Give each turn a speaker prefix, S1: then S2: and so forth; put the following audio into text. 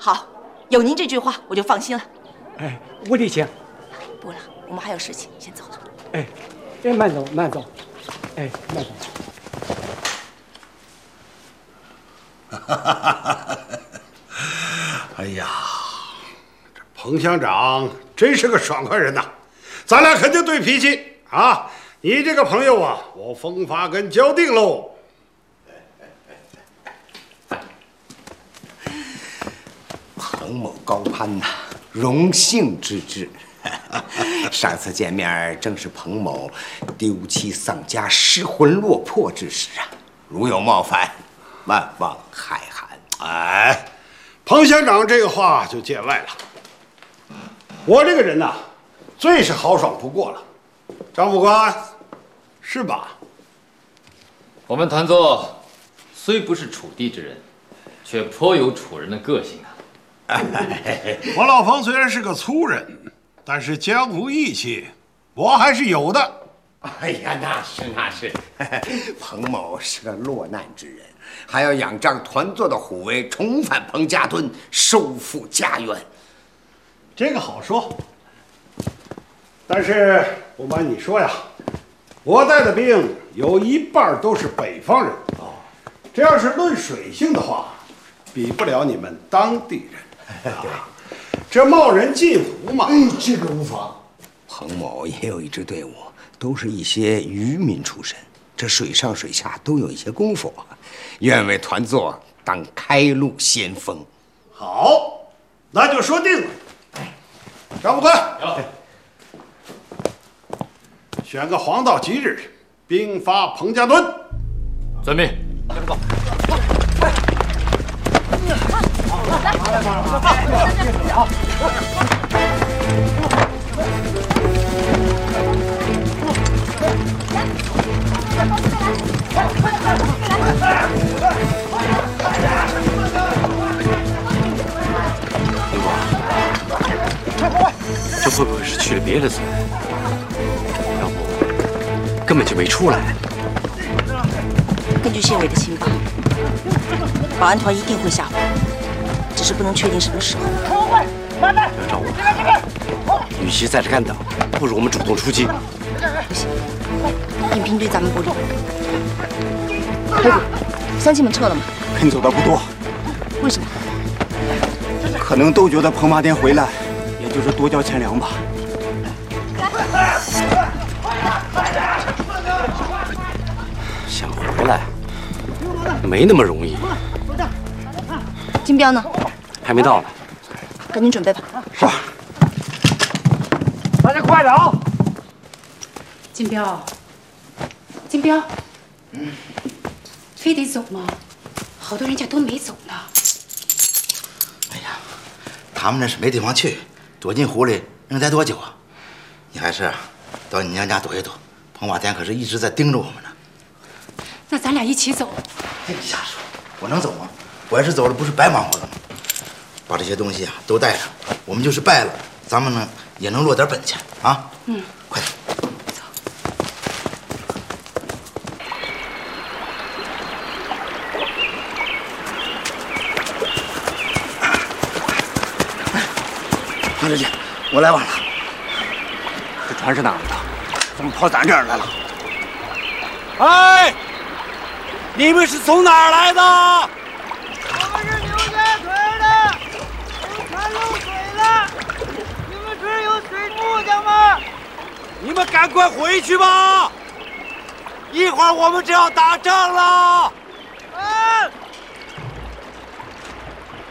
S1: 好，有您这句话，我就放心了。
S2: 哎，我得请。
S1: 不了，我们还有事情，先走了。
S2: 哎，哎，慢走，慢走。哎，慢走。
S3: 哎呀，这彭乡长真是个爽快人呐！咱俩肯定对脾气啊！你这个朋友啊，我风发根交定喽。
S4: 彭某高攀呐，荣幸之至。上次见面正是彭某丢妻丧家、失魂落魄之时啊，如有冒犯，万望海涵。
S3: 哎，彭乡长这个话就见外了。我这个人呐，最是豪爽不过了。张副官，是吧？
S5: 我们团座虽不是楚地之人，却颇有楚人的个性啊。
S3: 我老彭虽然是个粗人，但是江湖义气我还是有的。
S4: 哎呀，那是，彭某是个落难之人，还要仰仗团座的虎威，重返彭家墩，收复家园。
S3: 这个好说，但是不瞒你说呀，我带的兵有一半都是北方人啊。这要是论水性的话，比不了你们当地人。对，这贸然进湖嘛，
S4: 这个无妨。彭某也有一支队伍，都是一些渔民出身，这水上水下都有一些功夫，愿为团座当开路先锋。
S3: 好，那就说定了。张副官，选个黄道吉日，兵发彭家墩。
S5: 遵命。
S2: 这会不会是去了别的村？要不根本就没出来？
S1: 根据县委的情报，保安团一定会下湖，只是不能确定什么时候。
S2: 不要找我，与其在这干等，不如我们主动出击。
S1: 不行，应聘对咱们不利。黑谷，乡亲们撤了吗？
S6: 肯走的不多。
S1: 为什么？
S6: 可能都觉得彭麻店回来，也就是多交钱粮吧。
S2: 想回来，没那么容易。
S1: 金彪呢？
S2: 还没到呢。
S1: 赶紧准备吧。
S6: 是。
S2: 大家快点啊！
S7: 金彪，金彪，非得走吗？好多人家都没走呢。
S8: 哎呀，他们那是没地方去，躲进湖里能待多久啊？你还是到你娘家躲一躲，彭麻店可是一直在盯着我们呢。
S7: 那咱俩一起走。
S8: 这瞎说，我能走吗？我要是走了，不是白忙活了吗？把这些东西啊都带上，我们就是败了，咱们呢也能落点本钱啊。
S7: 嗯，
S8: 快点。
S6: 唐书记，我来晚了。
S2: 这船是哪来的？怎么跑咱这儿来了？
S9: 哎，你们是从哪儿来的？
S10: 我们是牛家屯的，农船漏水了，你们村有水木匠吗？
S9: 你们赶快回去吧，一会儿我们就要打仗了。